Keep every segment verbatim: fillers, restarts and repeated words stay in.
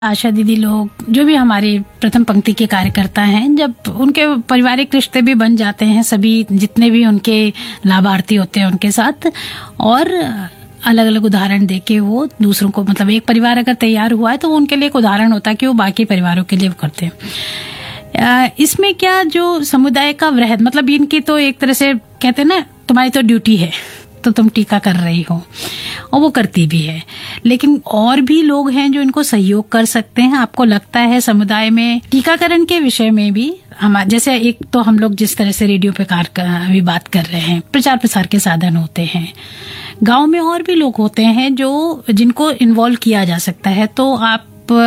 आशा दीदी लोग जो भी हमारी प्रथम पंक्ति के कार्यकर्ता हैं, जब उनके पारिवारिक रिश्ते भी बन जाते हैं, सभी जितने भी उनके लाभार्थी होते हैं उनके साथ, और अलग अलग उदाहरण देके वो दूसरों को, मतलब एक परिवार अगर तैयार हुआ है तो वो उनके लिए एक उदाहरण होता है कि वो बाकी परिवारों के लिए वो करते हैं। इसमें क्या जो समुदाय का वृहद, मतलब इनकी तो एक तरह से कहते हैं ना, तुम्हारी तो ड्यूटी है तो तुम टीका कर रही हो, और वो करती भी है, लेकिन और भी लोग हैं जो इनको सहयोग कर सकते हैं। आपको लगता है समुदाय में टीकाकरण के विषय में भी हम, जैसे एक तो हम लोग जिस तरह से रेडियो पे कार अभी बात कर रहे हैं, प्रचार प्रसार के साधन होते हैं, गांव में और भी लोग होते हैं जो जिनको इन्वॉल्व किया जा सकता है। तो आप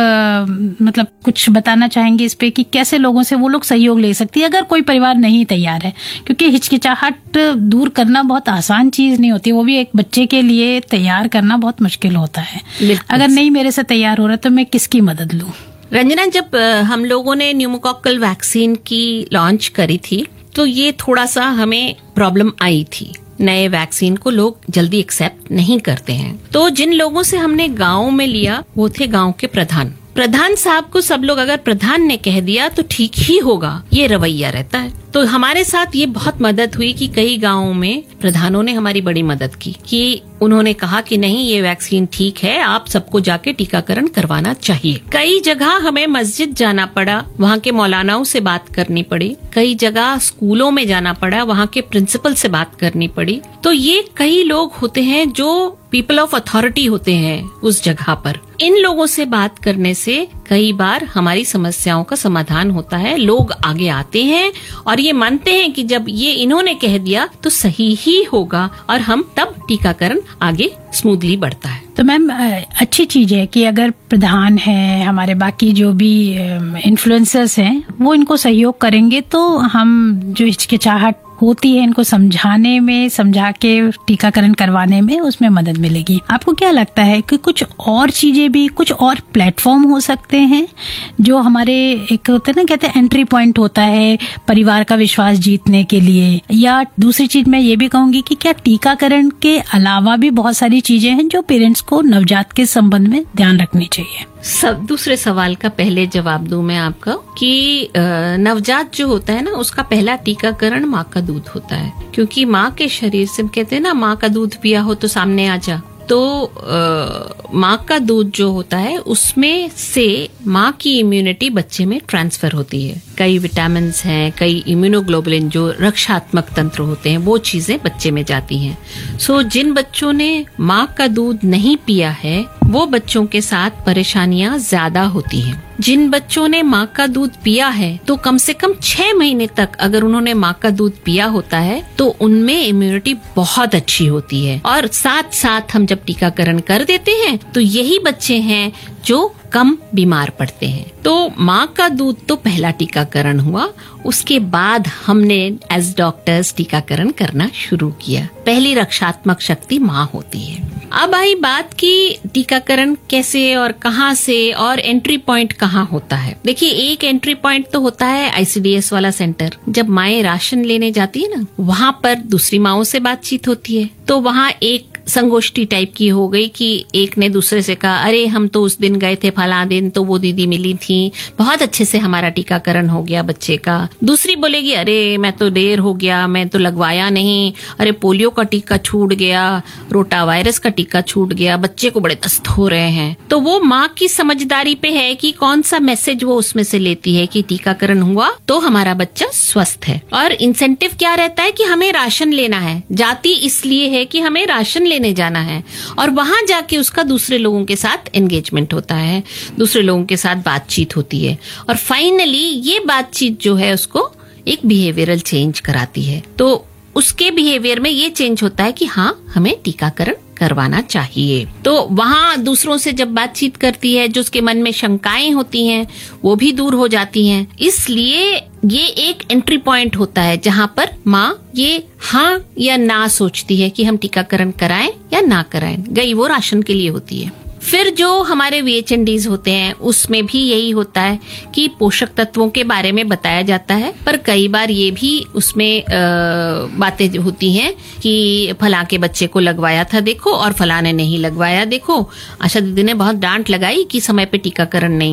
मतलब कुछ बताना चाहेंगे इस पे कि कैसे लोगों से वो लोग सहयोग ले सकती है अगर कोई परिवार नहीं तैयार है, क्योंकि हिचकिचाहट दूर करना बहुत आसान चीज नहीं होती, वो भी एक बच्चे के लिए तैयार करना बहुत मुश्किल होता है। अगर नहीं मेरे से तैयार हो रहा तो मैं किसकी मदद लूं? रंजना, जब हम लोगों ने न्यूमोकॉकल वैक्सीन की लॉन्च करी थी तो ये थोड़ा सा हमें प्रॉब्लम आई थी। नए वैक्सीन को लोग जल्दी एक्सेप्ट नहीं करते हैं। तो जिन लोगों से हमने गांव में लिया वो थे गांव के प्रधान। प्रधान साहब को सब लोग, अगर प्रधान ने कह दिया तो ठीक ही होगा, ये रवैया रहता है। तो हमारे साथ ये बहुत मदद हुई कि कई गांवों में प्रधानों ने हमारी बड़ी मदद की, कि उन्होंने कहा कि नहीं, ये वैक्सीन ठीक है, आप सबको जाके टीकाकरण करवाना चाहिए। कई जगह हमें मस्जिद जाना पड़ा, वहाँ के मौलानाओं से बात करनी पड़ी। कई जगह स्कूलों में जाना पड़ा, वहाँ के प्रिंसिपल से बात करनी पड़ी। तो ये कई लोग होते हैं जो पीपल ऑफ अथॉरिटी होते हैं उस जगह पर। इन लोगों से बात करने से कई बार हमारी समस्याओं का समाधान होता है। लोग आगे आते हैं और ये मानते हैं कि जब ये इन्होंने कह दिया तो सही ही होगा, और हम तब टीकाकरण आगे स्मूथली बढ़ता है। तो मैम, अच्छी चीज है कि अगर प्रधान है, हमारे बाकी जो भी इन्फ्लुएंसर्स हैं, वो इनको सहयोग करेंगे तो हम जो हिचकिचाहट होती है इनको समझाने में, समझा के टीकाकरण करवाने में, उसमें मदद मिलेगी। आपको क्या लगता है कि कुछ और चीजें भी, कुछ और प्लेटफॉर्म हो सकते हैं जो हमारे, एक होते हैं ना, कहते हैं एंट्री पॉइंट होता है परिवार का विश्वास जीतने के लिए? या दूसरी चीज मैं ये भी कहूंगी कि क्या टीकाकरण के अलावा भी बहुत सारी चीजें हैं जो पेरेंट्स को नवजात के संबंध में ध्यान रखनी चाहिए? सब दूसरे सवाल का पहले जवाब दूं मैं आपका कि नवजात जो होता है ना, उसका पहला टीकाकरण माँ का दूध होता है, क्योंकि माँ के शरीर से, कहते हैं ना, माँ का दूध पिया हो तो सामने आ जा। तो माँ का दूध जो होता है उसमें से माँ की इम्यूनिटी बच्चे में ट्रांसफर होती है। कई विटामिन हैं, कई इम्यूनोग्लोबुलिन जो रक्षात्मक तंत्र होते हैं, वो चीजें बच्चे में जाती हैं। सो जिन बच्चों ने माँ का दूध नहीं पिया है वो बच्चों के साथ परेशानियां ज्यादा होती हैं। जिन बच्चों ने माँ का दूध पिया है तो कम से कम छह महीने तक अगर उन्होंने माँ का दूध पिया होता है तो उनमें इम्यूनिटी बहुत अच्छी होती है। और साथ साथ हम जब टीकाकरण कर देते हैं तो यही बच्चे हैं जो कम बीमार पड़ते हैं। तो माँ का दूध तो पहला टीकाकरण हुआ, उसके बाद हमने एज डॉक्टर्स टीकाकरण करना शुरू किया। पहली रक्षात्मक शक्ति माँ होती है। अब आई बात की टीकाकरण कैसे और कहाँ से, और एंट्री पॉइंट कहाँ होता है। देखिए, एक एंट्री पॉइंट तो होता है आई सी डी एस वाला सेंटर। जब माएँ राशन लेने जाती है ना, वहाँ पर दूसरी माओं से बातचीत होती है, तो वहाँ एक संगोष्ठी टाइप की हो गई कि एक ने दूसरे से कहा, अरे हम तो उस दिन गए थे, फला दिन तो वो दीदी मिली थी, बहुत अच्छे से हमारा टीकाकरण हो गया बच्चे का। दूसरी बोलेगी, अरे मैं तो देर हो गया, मैं तो लगवाया नहीं, अरे पोलियो का टीका छूट गया, रोटा वायरस का टीका छूट गया, बच्चे को बड़े दस्त हो रहे हैं। तो वो माँ की समझदारी पे है कि कौन सा मैसेज वो उसमें से लेती है कि टीकाकरण हुआ तो हमारा बच्चा स्वस्थ है। और इंसेंटिव क्या रहता है कि हमें राशन लेना है, जाती इसलिए है कि हमें राशन लेने जाना है, और वहां जाके उसका दूसरे लोगों के साथ एंगेजमेंट होता है, दूसरे लोगों के साथ बातचीत होती है, और फाइनली ये बातचीत जो है उसको एक बिहेवियरल चेंज कराती है। तो उसके बिहेवियर में ये चेंज होता है कि हाँ, हमें टीकाकरण करवाना चाहिए। तो वहाँ दूसरों से जब बातचीत करती है, जो उसके मन में शंकाएं होती हैं वो भी दूर हो जाती हैं। इसलिए ये एक एंट्री पॉइंट होता है जहाँ पर माँ ये हाँ या ना सोचती है कि हम टीकाकरण कराएं या ना कराएं। गई वो राशन के लिए होती है। फिर जो हमारे वी एच एन डीज़ होते हैं उसमें भी यही होता है कि पोषक तत्वों के बारे में बताया जाता है, पर कई बार ये भी उसमें बातें होती हैं कि फला के बच्चे को लगवाया था देखो और फला ने नहीं लगवाया देखो। आशा दीदी ने बहुत डांट लगाई कि समय पे टीकाकरण नहीं